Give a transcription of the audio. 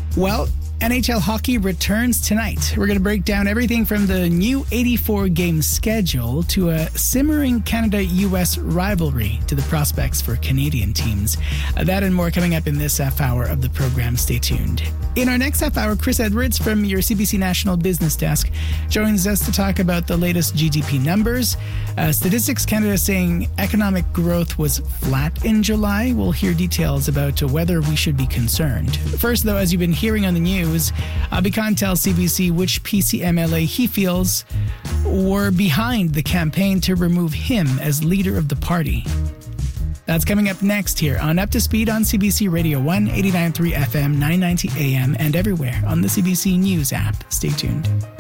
Well, NHL hockey returns tonight. We're going to break down everything from the new 84-game schedule to a simmering Canada-US rivalry to the prospects for Canadian teams. That and more coming up in this half hour of the program. Stay tuned. In our next half hour, Chris Edwards from your CBC National Business Desk joins us to talk about the latest GDP numbers. Statistics Canada saying economic growth was flat in July. We'll hear details about whether we should be concerned. First, though, as you've been hearing on the news, Abhi tells CBC which PCMLA he feels were behind the campaign to remove him as leader of the party. That's coming up next here on Up to Speed on CBC Radio 1, 89.3 FM, 990 AM, and everywhere on the CBC News app. Stay tuned.